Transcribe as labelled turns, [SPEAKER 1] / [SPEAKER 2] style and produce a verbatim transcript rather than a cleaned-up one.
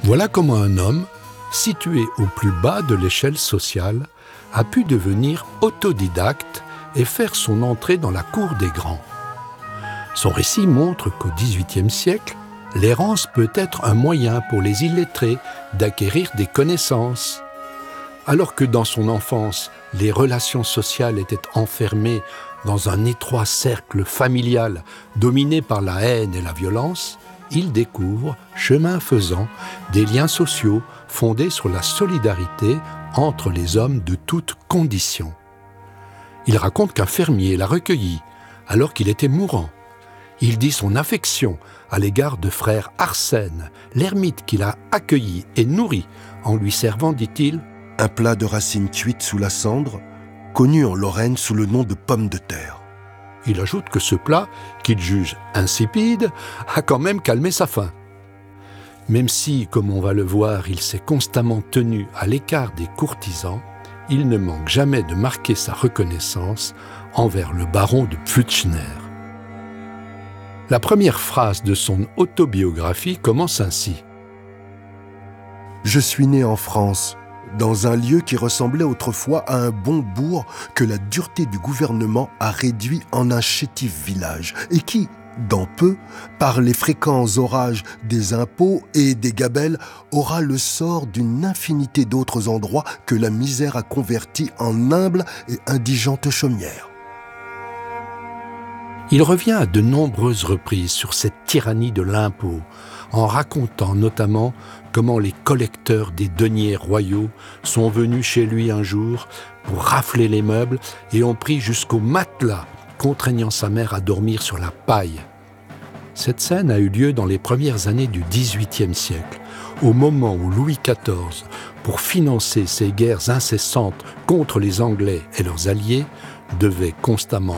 [SPEAKER 1] Voilà comment un homme, situé au plus bas de l'échelle sociale, a pu devenir autodidacte et faire son entrée dans la cour des grands. Son récit montre qu'au dix-huitième siècle, l'errance peut être un moyen pour les illettrés d'acquérir des connaissances. Alors que dans son enfance, les relations sociales étaient enfermées dans un étroit cercle familial dominé par la haine et la violence, il découvre, chemin faisant, des liens sociaux fondés sur la solidarité entre les hommes de toutes conditions. Il raconte qu'un fermier l'a recueilli alors qu'il était mourant. Il dit son affection à l'égard de frère Arsène, l'ermite qu'il a accueilli et nourri en lui servant, dit-il,
[SPEAKER 2] un plat de racines cuites sous la cendre, connu en Lorraine sous le nom de pommes de terre.
[SPEAKER 1] Il ajoute que ce plat, qu'il juge insipide, a quand même calmé sa faim. Même si, comme on va le voir, il s'est constamment tenu à l'écart des courtisans, il ne manque jamais de marquer sa reconnaissance envers le baron de Pflützschner. La première phrase de son autobiographie commence ainsi.
[SPEAKER 2] « Je suis né en France, dans un lieu qui ressemblait autrefois à un bon bourg que la dureté du gouvernement a réduit en un chétif village et qui, dans peu, par les fréquents orages des impôts et des gabelles, aura le sort d'une infinité d'autres endroits que la misère a convertis en humbles et indigentes chaumières. »
[SPEAKER 1] Il revient à de nombreuses reprises sur cette tyrannie de l'impôt, en racontant notamment comment les collecteurs des deniers royaux sont venus chez lui un jour pour rafler les meubles et ont pris jusqu'au matelas, contraignant sa mère à dormir sur la paille. Cette scène a eu lieu dans les premières années du dix-huitième siècle, au moment où Louis quatorze, pour financer ses guerres incessantes contre les Anglais et leurs alliés, devait constamment